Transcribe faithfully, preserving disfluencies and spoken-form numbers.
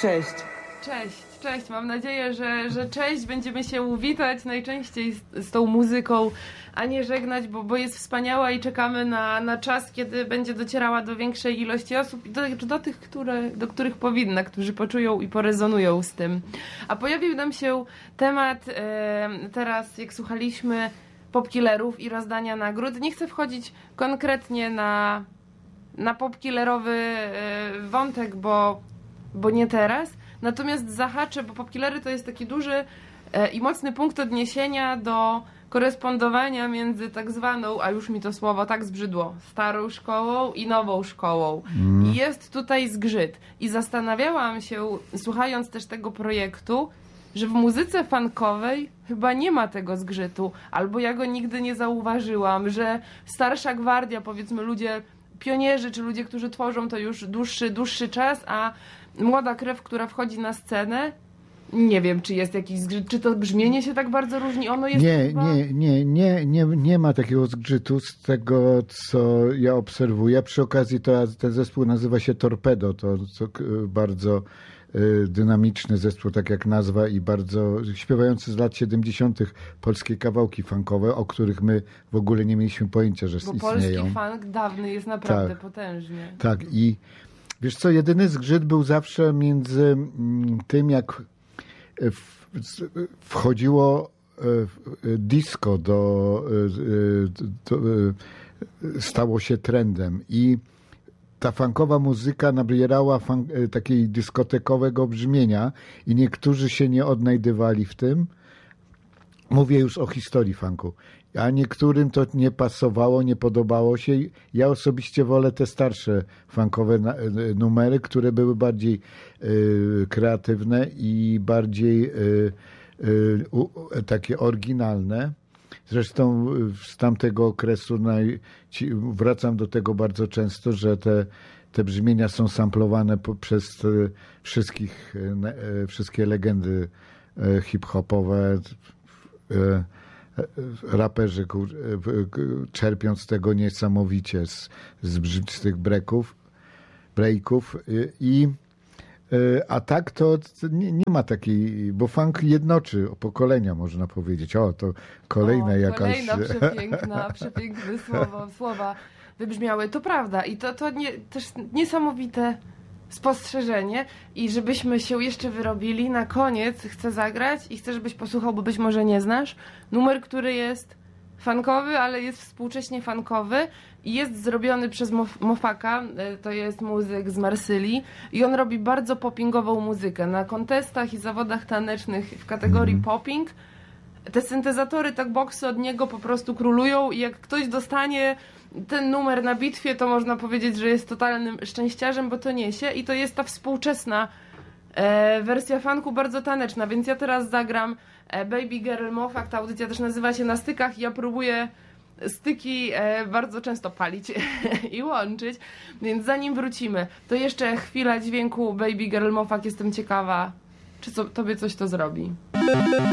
Cześć. Cześć, cześć. Mam nadzieję, że, że cześć będziemy się witać najczęściej z, z tą muzyką, a nie żegnać, bo, bo jest wspaniała i czekamy na, na czas, kiedy będzie docierała do większej ilości osób, do, do tych, które, do których powinna, którzy poczują i porezonują z tym. A pojawił nam się temat e, teraz, jak słuchaliśmy popkillerów i rozdania nagród. Nie chcę wchodzić konkretnie na, na popkillerowy e, wątek, bo, bo nie teraz. Natomiast zahaczę, bo popkillery to jest taki duży e, i mocny punkt odniesienia do korespondowania między tak zwaną, a już mi to słowo tak zbrzydło, starą szkołą i nową szkołą. Mm. I jest tutaj zgrzyt. I zastanawiałam się, słuchając też tego projektu, że w muzyce funkowej chyba nie ma tego zgrzytu, albo ja go nigdy nie zauważyłam, że starsza gwardia, powiedzmy ludzie, pionierzy, czy ludzie, którzy tworzą to już dłuższy, dłuższy czas, a młoda krew, która wchodzi na scenę, nie wiem, czy jest jakiś zgrzyt, czy to brzmienie się tak bardzo różni, ono jest nie, chyba... nie, nie, nie, nie, nie ma takiego zgrzytu z tego, co ja obserwuję. Przy okazji to, ten zespół nazywa się Torpedo, to, to bardzo dynamiczny zespół, tak jak nazwa, i bardzo śpiewający z lat siedemdziesiątych polskie kawałki funkowe, o których my w ogóle nie mieliśmy pojęcia, że Bo istnieją. polski funk dawny jest naprawdę tak, potężny. Tak, i wiesz co, jedyny zgrzyt był zawsze między tym, jak wchodziło disco do, do stało się trendem i ta funkowa muzyka nabierała fun, takiej dyskotekowego brzmienia i niektórzy się nie odnajdywali w tym. Mówię już o historii funku. A niektórym to nie pasowało, nie podobało się. Ja osobiście wolę te starsze funkowe numery, które były bardziej y, kreatywne i bardziej y, y, u, takie oryginalne. Zresztą z tamtego okresu naj, ci, wracam do tego bardzo często, że te, te brzmienia są samplowane po, przez y, wszystkich, y, wszystkie legendy y, hip-hopowe, y, raperzy czerpią z tego niesamowicie z, z, z tych breaków, breaków i a tak to nie, nie ma takiej, bo funk jednoczy pokolenia, można powiedzieć. O, to kolejna o, jakaś... Kolejna przepiękna, przepiękne słowo, słowa wybrzmiały. To prawda i to, to nie, też niesamowite spostrzeżenie i żebyśmy się jeszcze wyrobili, na koniec chcę zagrać i chcę, żebyś posłuchał, bo być może nie znasz, numer, który jest funkowy, ale jest współcześnie funkowy i jest zrobiony przez Mof- Mofaka, to jest muzyk z Marsylii i on robi bardzo poppingową muzykę. Na kontestach i zawodach tanecznych w kategorii mm. popping te syntezatory, tak boksy od niego po prostu królują i jak ktoś dostanie ten numer na bitwie, to można powiedzieć, że jest totalnym szczęściarzem, bo to niesie i to jest ta współczesna e, wersja funku, bardzo taneczna, więc ja teraz zagram e, Baby Girl Mofak, ta audycja też nazywa się Na Stykach i ja próbuję styki e, bardzo często palić i łączyć, więc zanim wrócimy, to jeszcze chwila dźwięku Baby Girl Mofak, jestem ciekawa, czy co, tobie coś to zrobi.